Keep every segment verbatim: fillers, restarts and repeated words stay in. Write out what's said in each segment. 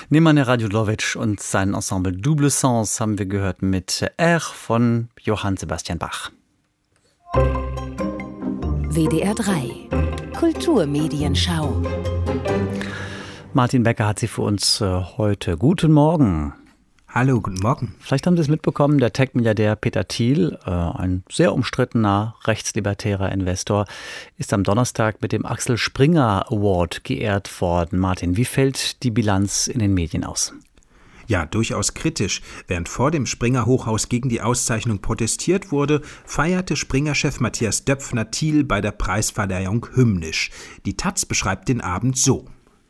Nemanja Radjulovic und sein Ensemble Double Sens haben wir gehört mit R von Johann Sebastian Bach. W D R drei Kulturmedienschau. Martin Becker hat sie für uns äh, heute. Guten Morgen. Hallo, guten Morgen. Vielleicht haben Sie es mitbekommen, der Tech-Milliardär Peter Thiel, äh, ein sehr umstrittener rechtslibertärer Investor, ist am Donnerstag mit dem Axel Springer Award geehrt worden. Martin, wie fällt die Bilanz in den Medien aus? Ja, durchaus kritisch. Während vor dem Springer-Hochhaus gegen die Auszeichnung protestiert wurde, feierte Springer-Chef Matthias Döpfner Thiel bei der Preisverleihung hymnisch. Die Taz beschreibt den Abend so.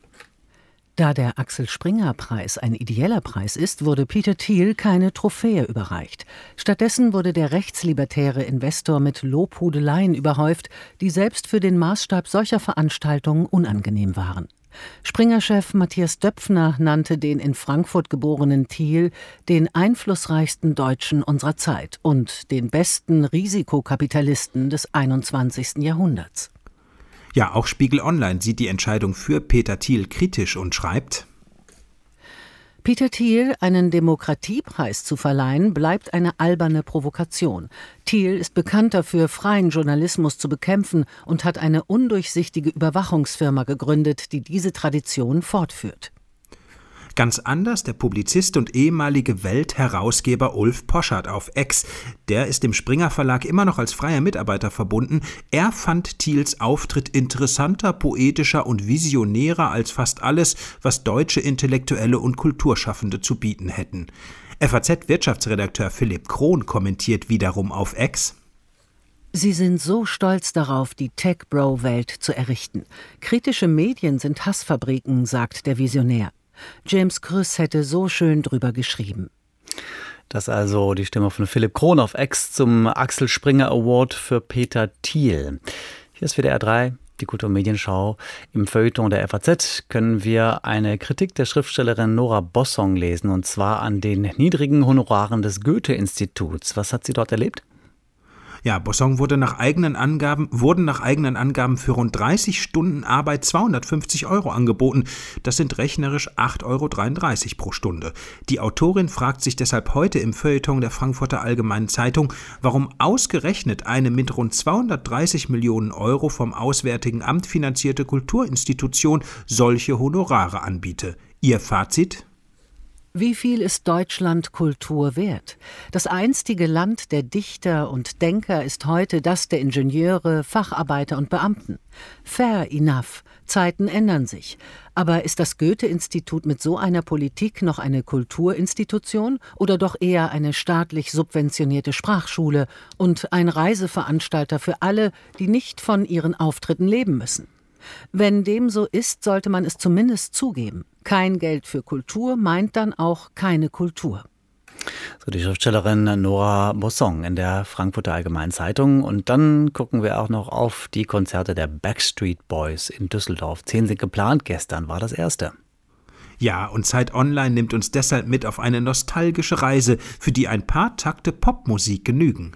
Da der Axel-Springer-Preis ein ideeller Preis ist, wurde Peter Thiel keine Trophäe überreicht. Stattdessen wurde der rechtslibertäre Investor mit Lobhudeleien überhäuft, die selbst für den Maßstab solcher Veranstaltungen unangenehm waren. Springer-Chef Matthias Döpfner nannte den in Frankfurt geborenen Thiel den einflussreichsten Deutschen unserer Zeit und den besten Risikokapitalisten des einundzwanzigsten Jahrhunderts. Ja, auch Spiegel Online sieht die Entscheidung für Peter Thiel kritisch und schreibt: Peter Thiel einen Demokratiepreis zu verleihen, bleibt eine alberne Provokation. Thiel ist bekannt dafür, freien Journalismus zu bekämpfen und hat eine undurchsichtige Überwachungsfirma gegründet, die diese Tradition fortführt. Ganz anders der Publizist und ehemalige Welt-Herausgeber Ulf Poschardt auf X. Der ist dem Springer Verlag immer noch als freier Mitarbeiter verbunden. Er fand Thiels Auftritt interessanter, poetischer und visionärer als fast alles, was deutsche Intellektuelle und Kulturschaffende zu bieten hätten. F A Z-Wirtschaftsredakteur Philipp Krohn kommentiert wiederum auf X: Sie sind so stolz darauf, die Tech-Bro-Welt zu errichten. Kritische Medien sind Hassfabriken, sagt der Visionär. James Krüss hätte so schön drüber geschrieben. Das ist also die Stimme von Philipp Krohn auf X zum Axel Springer Award für Peter Thiel. Hier ist W D R drei, die Kulturmedienschau. Im Feuilleton der F A Z können wir eine Kritik der Schriftstellerin Nora Bossong lesen, und zwar an den niedrigen Honoraren des Goethe-Instituts. Was hat sie dort erlebt? Ja, Bossong wurde nach eigenen Angaben, wurden nach eigenen Angaben für rund dreißig Stunden Arbeit zweihundertfünfzig Euro angeboten. Das sind rechnerisch acht Euro dreiunddreißig pro Stunde. Die Autorin fragt sich deshalb heute im Feuilleton der Frankfurter Allgemeinen Zeitung, warum ausgerechnet eine mit rund zweihundertdreißig Millionen Euro vom Auswärtigen Amt finanzierte Kulturinstitution solche Honorare anbiete. Ihr Fazit: Wie viel ist Deutschland Kultur wert? Das einstige Land der Dichter und Denker ist heute das der Ingenieure, Facharbeiter und Beamten. Fair enough, Zeiten ändern sich. Aber ist das Goethe-Institut mit so einer Politik noch eine Kulturinstitution oder doch eher eine staatlich subventionierte Sprachschule und ein Reiseveranstalter für alle, die nicht von ihren Auftritten leben müssen? Wenn dem so ist, sollte man es zumindest zugeben. Kein Geld für Kultur meint dann auch keine Kultur. So die Schriftstellerin Nora Bossong in der Frankfurter Allgemeinen Zeitung. Und dann gucken wir auch noch auf die Konzerte der Backstreet Boys in Düsseldorf. Zehn sind geplant, gestern war das erste. Ja, und Zeit Online nimmt uns deshalb mit auf eine nostalgische Reise, für die ein paar Takte Popmusik genügen.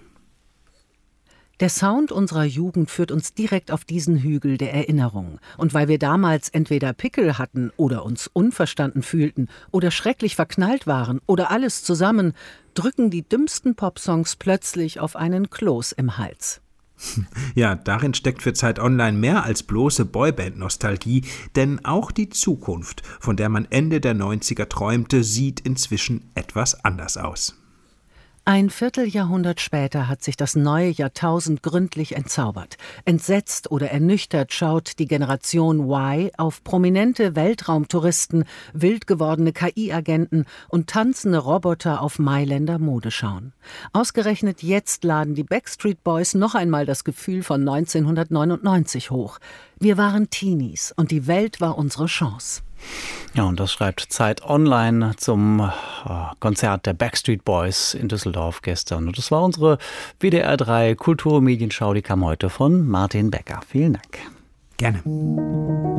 Der Sound unserer Jugend führt uns direkt auf diesen Hügel der Erinnerung. Und weil wir damals entweder Pickel hatten oder uns unverstanden fühlten oder schrecklich verknallt waren oder alles zusammen, drücken die dümmsten Popsongs plötzlich auf einen Kloß im Hals. Ja, darin steckt für Zeit Online mehr als bloße Boyband-Nostalgie, denn auch die Zukunft, von der man Ende der neunziger träumte, sieht inzwischen etwas anders aus. Ein Vierteljahrhundert später hat sich das neue Jahrtausend gründlich entzaubert. Entsetzt oder ernüchtert schaut die Generation Y auf prominente Weltraumtouristen, wild gewordene K I-Agenten und tanzende Roboter auf Mailänder Modeschauen. Ausgerechnet jetzt laden die Backstreet Boys noch einmal das Gefühl von neunzehnhundertneunundneunzig hoch. Wir waren Teenies und die Welt war unsere Chance. Ja, und das schreibt Zeit Online zum äh, Konzert der Backstreet Boys in Düsseldorf gestern. Und das war unsere W D R drei Kulturmedienschau, die kam heute von Martin Becker. Vielen Dank. Gerne.